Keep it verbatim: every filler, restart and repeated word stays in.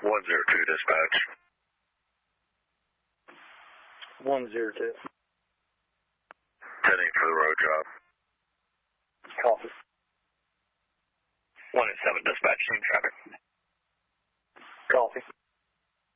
one zero two dispatch. one zero two. ten eight for the road job. Copy. one eight seven dispatch, same traffic. Copy.